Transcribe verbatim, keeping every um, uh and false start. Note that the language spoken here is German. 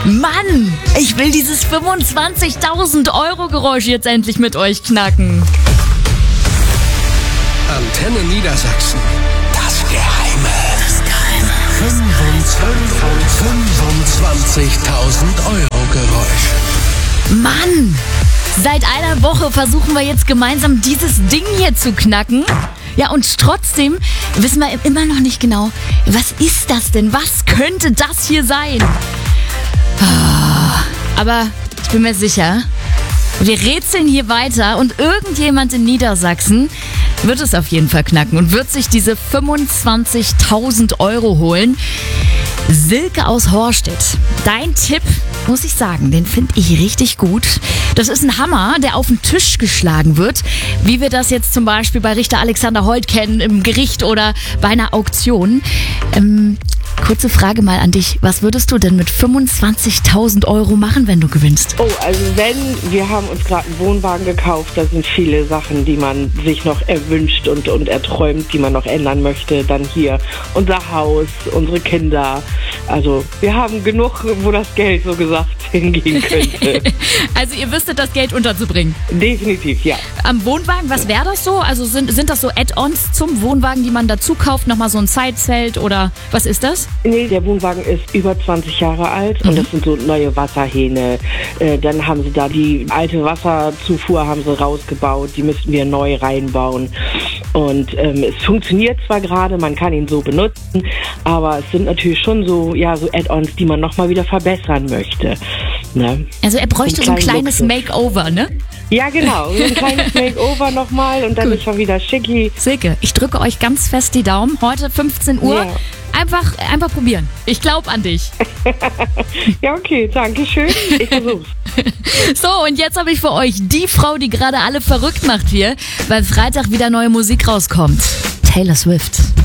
Mann, ich will dieses fünfundzwanzigtausend Euro Geräusch jetzt endlich mit euch knacken. Antenne Niedersachsen. Das Geheime. Das Geheime. fünfundzwanzigtausend Euro Geräusch. Mann, seit einer Woche versuchen wir jetzt gemeinsam dieses Ding hier zu knacken. Ja, und trotzdem wissen wir immer noch nicht genau, was ist das denn? Was könnte das hier sein? Aber ich bin mir sicher, wir rätseln hier weiter und irgendjemand in Niedersachsen wird es auf jeden Fall knacken und wird sich diese fünfundzwanzigtausend Euro holen. Silke aus Horstedt, dein Tipp, muss ich sagen, den finde ich richtig gut. Das ist ein Hammer, der auf den Tisch geschlagen wird, wie wir das jetzt zum Beispiel bei Richter Alexander Holt kennen im Gericht oder bei einer Auktion. Ähm, kurze Frage mal an dich, was würdest du denn mit fünfundzwanzigtausend Euro machen, wenn du gewinnst? Oh, also wenn, wir haben uns gerade einen Wohnwagen gekauft, da sind viele Sachen, die man sich noch erwünscht und, und erträumt, die man noch ändern möchte. Dann hier unser Haus, unsere Kinder. Also wir haben genug, wo das Geld so gesagt hingehen könnte. Also ihr wüsstet, das Geld unterzubringen? Definitiv, ja. Am Wohnwagen, was wäre das so? Also sind, sind das so Add-ons zum Wohnwagen, die man dazu kauft? Nochmal so ein Zeitzelt oder was ist das? Nee, der Wohnwagen ist über zwanzig Jahre alt, mhm. und das sind so neue Wasserhähne. Äh, dann haben sie da die alte Wasserzufuhr haben sie rausgebaut, die müssten wir neu reinbauen. Und ähm, es funktioniert zwar gerade, man kann ihn so benutzen, aber es sind natürlich schon so, ja, so Add-ons, die man nochmal wieder verbessern möchte. Ne? Also er bräuchte so ein kleines Luxus. Makeover, ne? Ja, genau. So ein kleines Makeover nochmal und dann Gut. ist schon wieder schicki. Silke, ich drücke euch ganz fest die Daumen. Heute fünfzehn Uhr. Ja. Einfach, einfach probieren. Ich glaube an dich. Ja, okay, danke schön. Ich versuch's. So, und jetzt habe ich für euch die Frau, die gerade alle verrückt macht hier, weil Freitag wieder neue Musik rauskommt. Taylor Swift.